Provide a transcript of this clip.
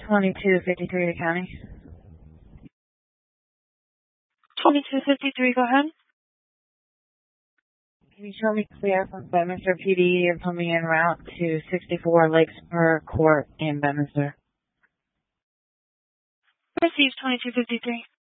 2253 to county. 2253, go ahead. Can you show me clear from Bedminster PD and put me en route to 64 Lakespur Court in Bedminster? Received 2253.